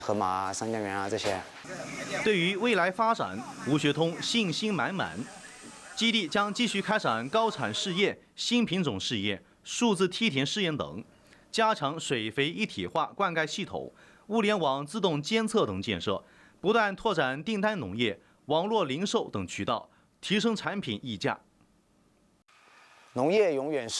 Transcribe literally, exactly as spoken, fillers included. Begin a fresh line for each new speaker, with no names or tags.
盒马啊、商家园啊这些。
对于未来发展，吴学通信心满满。基地将继续开展高产试验、新品种试验、数字梯田试验等，加强水肥一体化灌溉系统、物联网自动监测等建设，不断拓展订单农业、网络零售等渠道，提升产品溢价。
农业永远是